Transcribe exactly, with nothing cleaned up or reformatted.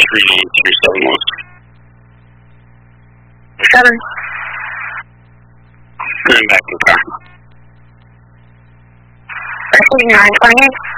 three nine three seven one. Seven. Going back to the car. Receiving nine twenty-eight.